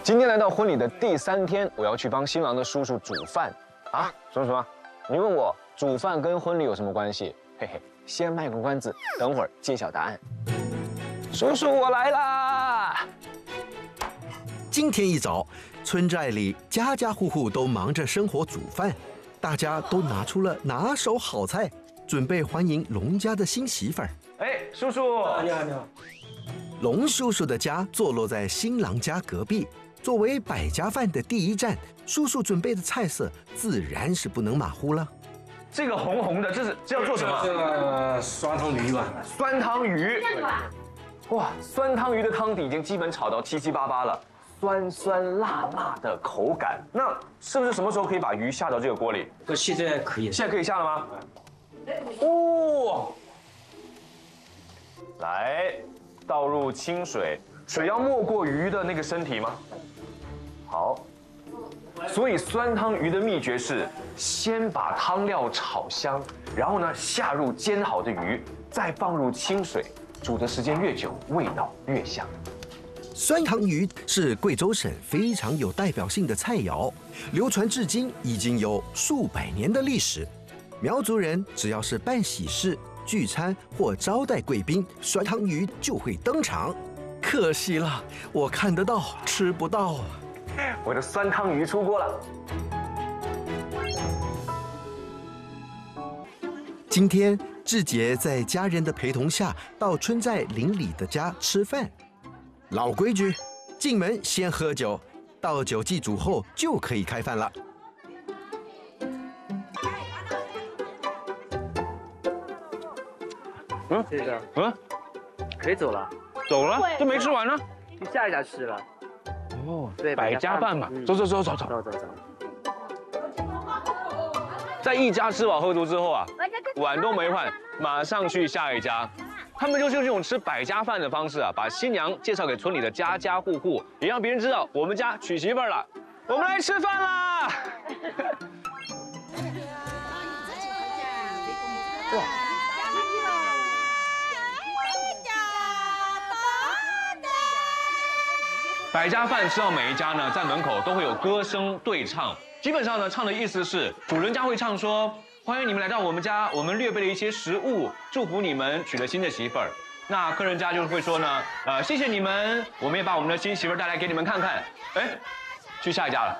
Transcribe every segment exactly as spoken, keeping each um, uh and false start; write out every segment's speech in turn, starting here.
今天来到婚礼的第三天，我要去帮新郎的叔叔煮饭啊！什么什么？你问我煮饭跟婚礼有什么关系？嘿嘿，先卖个关子，等会儿揭晓答案。叔叔，我来啦！ 今天一早，村寨里家家户户都忙着生火煮饭，大家都拿出了拿手好菜，准备欢迎龙家的新媳妇儿。 哎，叔叔， 你好，你好。 龙叔叔的家坐落在新郎家隔壁。作为百家饭的第一站，叔叔准备的菜色自然是不能马虎了。 这个红红的，这是这要做什么？ 这个酸汤鱼吧。 酸汤鱼。哇，酸汤鱼的汤底已经基本炒到七七八八了，酸酸辣辣的口感。那是不是什么时候可以把鱼下到这个锅里？ 这现在可以。 现在可以下了吗？哦，来，倒入清水，水要没过鱼的那个身体吗？好，所以酸汤鱼的秘诀是先把汤料炒香，然后呢下入煎好的鱼，再放入清水，煮的时间越久，味道越香。 酸汤鱼是贵州省非常有代表性的菜肴，流传至今已经有数百年的历史。苗族人只要是办喜事、聚餐或招待贵宾，酸汤鱼就会登场。可惜了，我看得到，吃不到啊。 我的酸汤鱼出锅了。 今天志杰在家人的陪同下到村寨邻里的家吃饭。老规矩，进门先喝酒，到酒祭煮后就可以开饭了。 嗯，这个嗯，可以走了。 走了，就没吃完呢。 去下一家吃了。 哦， 对， 百家饭嘛， 嗯、 走走走走走走走走。 在一家吃饱喝足之后啊，碗都没换，马上去下一家。他们就是用这种吃百家饭的方式啊，把新娘介绍给村里的家家户户，也让别人知道我们家娶媳妇儿了，我们来吃饭啦！哇！百家饭吃到每一家呢，在门口都会有歌声对唱，基本上呢，唱的意思是主人家会唱说。欢迎你们来到我们家，我们略备了一些食物，祝福你们娶了新的媳妇儿。那客人家就会说呢，呃，谢谢你们，我们也把我们的新媳妇儿带来给你们看看。哎，去下一家了。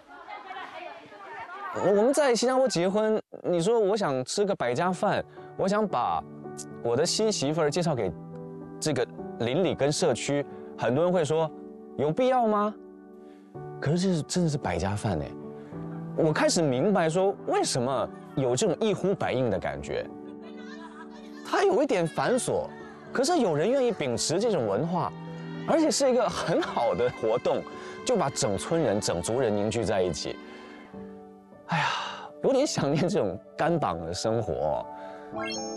我们在新加坡结婚，你说我想吃个百家饭，我想把我的新媳妇儿介绍给这个邻里跟社区，很多人会说，有必要吗？可是这是真的是百家饭哎。我开始明白说，为什么有这种一呼百应的感觉。它有一点繁琐，可是有人愿意秉持这种文化，而且是一个很好的活动，就把整村人、整族人凝聚在一起。哎呀，有点想念这种干绑的生活。